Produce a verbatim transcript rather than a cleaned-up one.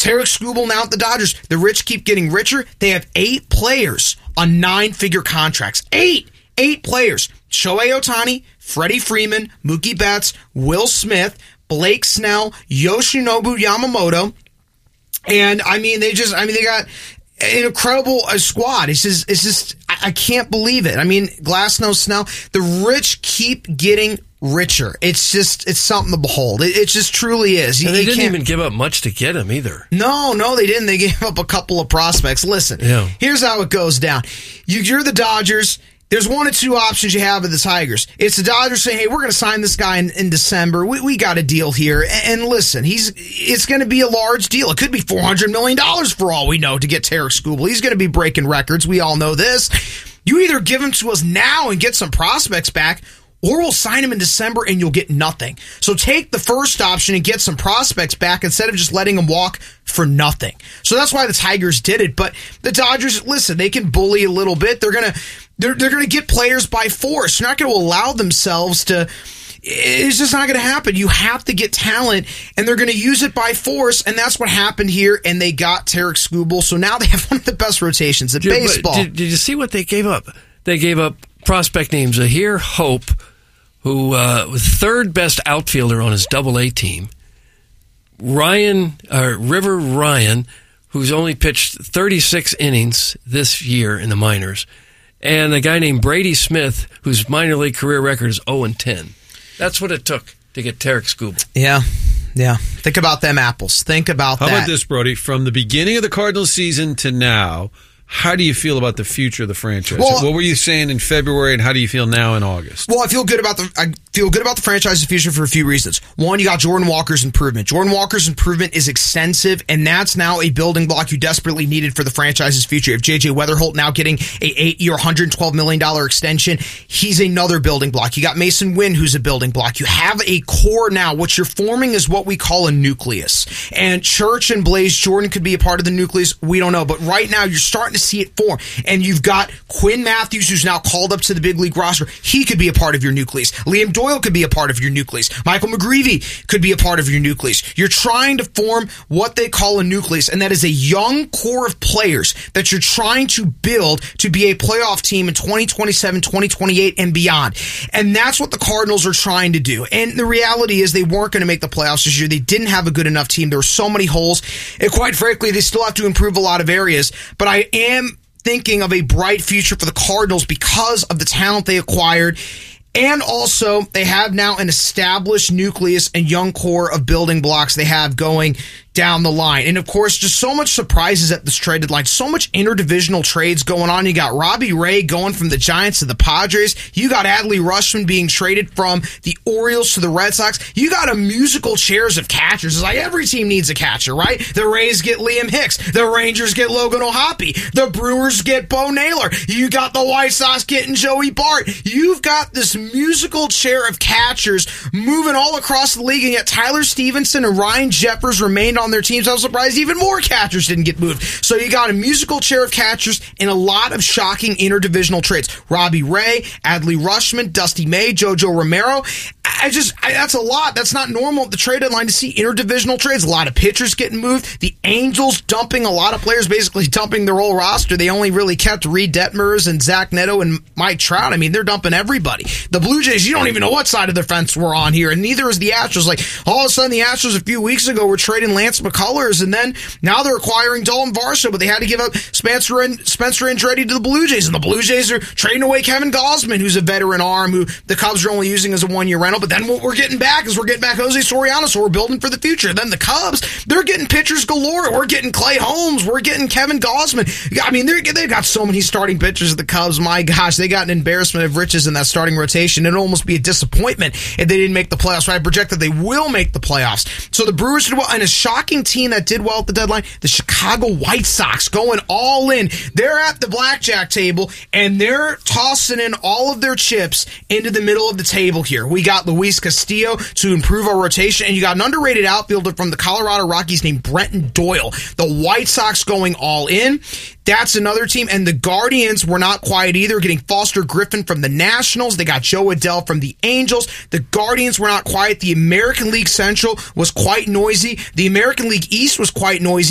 Tarik Skubal now at the Dodgers. The rich keep getting richer. They have eight players on nine-figure contracts. Eight! Eight players. Shohei Ohtani, Freddie Freeman, Mookie Betts, Will Smith, Blake Snell, Yoshinobu Yamamoto. And, I mean, they just, I mean, they got an incredible uh, squad. It's just, it's just, I, I can't believe it. I mean, Glasnow, Snell, the rich keep getting richer. It's just, it's something to behold. It, it just truly is. You, and they you didn't can't, even give up much to get him either. No, no, they didn't. They gave up a couple of prospects. Listen, yeah. Here's how it goes down. You, you're the Dodgers. There's one or two options you have with the Tigers. It's the Dodgers saying, hey, we're going to sign this guy in, in December. We, we got a deal here. And, and listen, he's it's going to be a large deal. It could be four hundred million dollars for all we know to get Tarik Skubal. He's going to be breaking records. We all know this. You either give him to us now and get some prospects back, or we'll sign him in December and you'll get nothing. So take the first option and get some prospects back instead of just letting him walk for nothing. So that's why the Tigers did it. But the Dodgers, listen, they can bully a little bit. They're going to they're, they're going to get players by force. They're not going to allow themselves to. It's just not going to happen. You have to get talent, and they're going to use it by force, and that's what happened here, and they got Tarik Skubal. So now they have one of the best rotations in did, baseball. Did, did you see what they gave up? They gave up prospect names Ahir Hope, who uh, was third best outfielder on his double A team. Ryan, uh, River Ryan, who's only pitched thirty-six innings this year in the minors. And a guy named Brady Smith, whose minor league career record is oh and ten. That's what it took to get Tarik Skubal. Yeah, yeah. Think about them apples. Think about How that. How about this, Brody? From the beginning of the Cardinals season to now, how do you feel about the future of the franchise? Well, what were you saying in February, and how do you feel now in August? Well, I feel good about the I feel good about the franchise's future for a few reasons. One, you got Jordan Walker's improvement. Jordan Walker's improvement is extensive, and that's now a building block you desperately needed for the franchise's future. If J J Weatherholt now getting a eight-year, one hundred twelve million dollars extension, he's another building block. You got Mason Wynn, who's a building block. You have a core now. What you're forming is what we call a nucleus. And Church and Blaze Jordan could be a part of the nucleus. We don't know. But right now, you're starting to see it form. And you've got Quinn Matthews, who's now called up to the big league roster. He could be a part of your nucleus. Liam Doyle could be a part of your nucleus. Michael McGreevy could be a part of your nucleus. You're trying to form what they call a nucleus, and that is a young core of players that you're trying to build to be a playoff team in twenty twenty-seven, twenty twenty-eight, and beyond. And that's what the Cardinals are trying to do. And the reality is they weren't going to make the playoffs this year. They didn't have a good enough team. There were so many holes. And quite frankly, they still have to improve a lot of areas. But I am thinking of a bright future for the Cardinals because of the talent they acquired. And also, they have now an established nucleus and young core of building blocks they have going down the line. And of course, just so much surprises at this trade deadline. So much interdivisional trades going on. You got Robbie Ray going from the Giants to the Padres. You got Adley Rutschman being traded from the Orioles to the Red Sox. You got a musical chairs of catchers. It's like every team needs a catcher, right? The Rays get Liam Hicks. The Rangers get Logan O'Hoppe. The Brewers get Bo Naylor. You got the White Sox getting Joey Bart. You've got this musical chair of catchers moving all across the league, and yet Tyler Stevenson and Ryan Jeffers remained on their teams. I was surprised even more catchers didn't get moved. So you got a musical chair of catchers and a lot of shocking interdivisional trades. Robbie Ray, Adley Rutschman, Dusty May, Jojo Romero. I just, I, that's a lot. That's not normal at the trade deadline to see interdivisional trades. A lot of pitchers getting moved. The Angels dumping a lot of players, basically dumping their whole roster. They only really kept Reed Detmers and Zach Neto and Mike Trout. I mean, they're dumping everybody. The Blue Jays, you don't even know what side of the fence we're on here, and neither is the Astros. Like, all of a sudden, the Astros a few weeks ago were trading Lance McCullers, and then now they're acquiring Dalton Varsho, but they had to give up Spencer and Spencer Andretti to the Blue Jays, and the Blue Jays are trading away Kevin Gausman, who's a veteran arm, who the Cubs are only using as a one-year rental. But then what we're getting back is we're getting back Jose Soriano, so we're building for the future. Then the Cubs, they're getting pitchers galore. We're getting Clay Holmes. We're getting Kevin Gausman. I mean, they're, they've got so many starting pitchers at the Cubs. My gosh, they got an embarrassment of riches in that starting rotation. It'd almost be a disappointment if they didn't make the playoffs. So I project that they will make the playoffs. So the Brewers did well, and a shocking team that did well at the deadline, the Chicago White Sox, going all in. They're at the blackjack table, and they're tossing in all of their chips into the middle of the table here. We got Luis Castillo to improve our rotation, and you got an underrated outfielder from the Colorado Rockies named Brenton Doyle. The White Sox going all in. That's another team. And the Guardians were not quiet either, getting Foster Griffin from the Nationals. They got Joe Adell from the Angels. The Guardians were not quiet. The American League Central was quite noisy. The American League East was quite noisy.